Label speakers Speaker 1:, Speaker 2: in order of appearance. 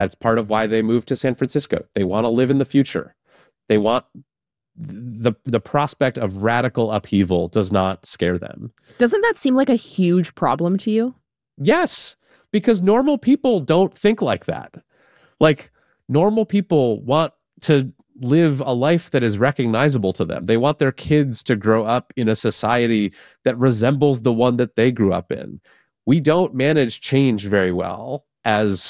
Speaker 1: That's part of why they moved to San Francisco. They want to live in the future. They want the prospect of radical upheaval does not scare them.
Speaker 2: Doesn't that seem like a huge problem to you?
Speaker 1: Yes, because normal people don't think like that. Like, normal people want to live a life that is recognizable to them. They want their kids to grow up in a society that resembles the one that they grew up in. We don't manage change very well as